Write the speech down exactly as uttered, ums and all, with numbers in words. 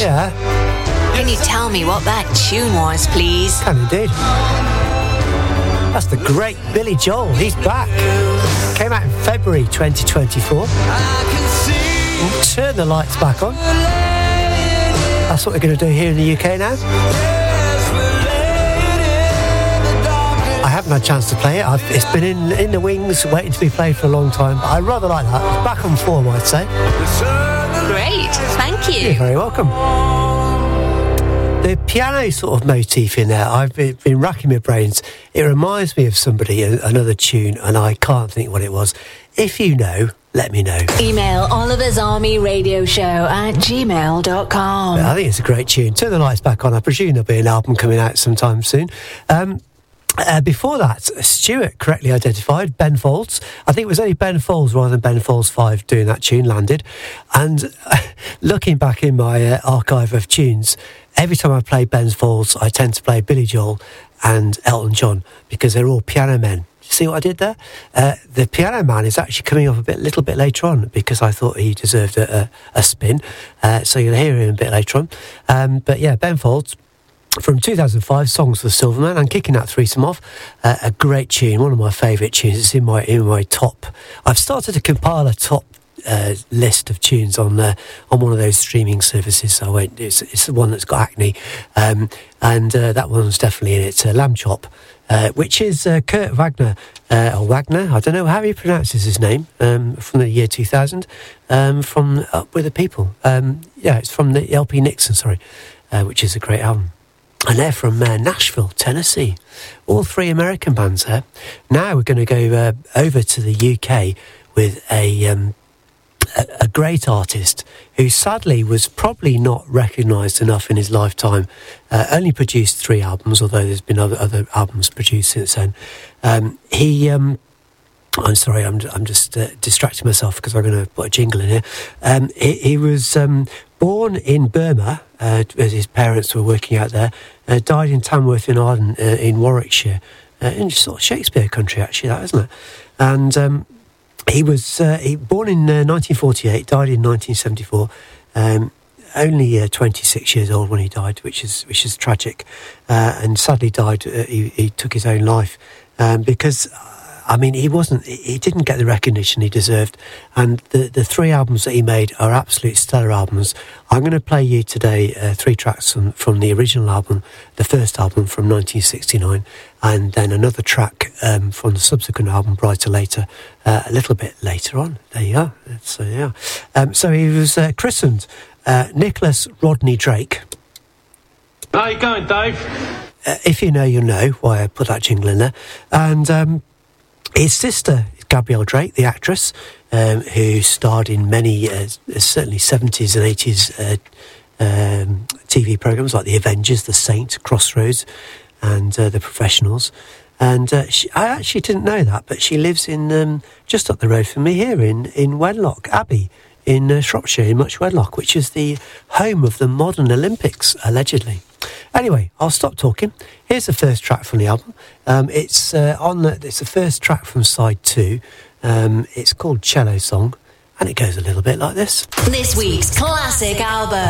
Yeah. Can you tell me what that tune was, please? Can indeed. That's the great Billy Joel. He's back. Came out in February twenty twenty-four. We'll turn the lights back on. That's what we're going to do here in the U K now. I haven't had a chance to play it. I've, it's been in, in the wings, waiting to be played for a long time. But I rather like that. It's back on form, I'd say. Great, thank you. You're very welcome. The piano sort of motif in there, I've been, been racking my brains. It reminds me of somebody, another tune, and I can't think what it was. If you know, let me know. Email Oliver's Army Radio Show at gmail dot com. I think it's a great tune. Turn the lights back on. I presume there'll be an album coming out sometime soon. Um, uh, before that, Stuart correctly identified Ben Folds. I think it was only Ben Folds rather than Ben Folds five doing that tune, Landed. And uh, looking back in my uh, archive of tunes, every time I play Ben Folds, I tend to play Billy Joel and Elton John because they're all piano men. See what I did there? Uh, the Piano Man is actually coming up a bit, little bit later on because I thought he deserved a, a, a spin. Uh, so you'll hear him a bit later on. Um, but yeah, Ben Folds from two thousand five, Songs for the Silverman. I'm kicking that threesome off. Uh, a great tune, one of my favourite tunes. It's in my in my top. I've started to compile a top uh, list of tunes on uh, on one of those streaming services. So I won't. It's, it's the one that's got Acne, um, and uh, that one's definitely in it. Uh, Lamb Chop. Uh, which is uh, Kurt Wagner, uh, or Wagner, I don't know how he pronounces his name, um, from the year two thousand, um, from Up With The People. Um, yeah, it's from the L P Nixon, sorry, uh, which is a great album. And they're from uh, Nashville, Tennessee. All three American bands there. Now we're going to go uh, over to the U K with a... Um, A, a great artist who sadly was probably not recognised enough in his lifetime. Uh, only produced three albums, although there's been other, other albums produced since then. Um, he, um, I'm sorry, I'm, I'm just uh, distracting myself because I'm going to put a jingle in here. Um, he, he was um, born in Burma, uh, as his parents were working out there. Uh, died in Tamworth in Arden, uh, in Warwickshire, uh, in sort of Shakespeare country, actually, that isn't it? And um, He was uh, he, born in uh, nineteen forty-eight, died in nineteen seventy-four. Um, only uh, twenty-six years old when he died, which is which is tragic, uh, and sadly died. Uh, he, he took his own life um, because, I mean, he wasn't. He didn't get the recognition he deserved. And the the three albums that he made are absolute stellar albums. I'm going to play you today uh, three tracks from, from the original album, the first album from nineteen sixty-nine, and then another track um, from the subsequent album, Brighter Later, uh, a little bit later on. There you are. So yeah. Um, so he was uh, christened uh, Nicholas Rodney Drake. How you going, Dave? Uh, if you know, you know why I put that jingle in there. And um, his sister, Gabrielle Drake, the actress, um, who starred in many, uh, certainly seventies and eighties uh, um, T V programmes like The Avengers, The Saint, Crossroads, and uh, The Professionals. And uh, she, I actually didn't know that, but she lives in um, just up the road from me here in, in Wenlock Abbey in uh, Shropshire, in Much Wenlock, which is the home of the modern Olympics, allegedly. Anyway, I'll stop talking. Here's the first track from the album. Um, it's uh, on the, it's the first track from side two. Um, it's called Cello Song, and it goes a little bit like this. This week's classic album.